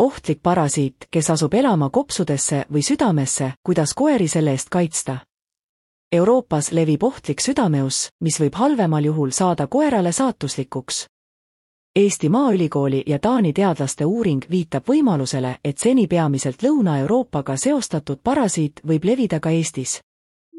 Ohtlik parasiit, kes asub elama kopsudesse või südamesse, kuidas koeri selle eest kaitsta. Euroopas levib ohtlik südameus, mis võib halvemal juhul saada koerale saatuslikuks. Eesti Maaülikooli ja Taani teadlaste uuring viitab võimalusele, et seni peamiselt Lõuna-Euroopaga seostatud parasiit võib levida ka Eestis.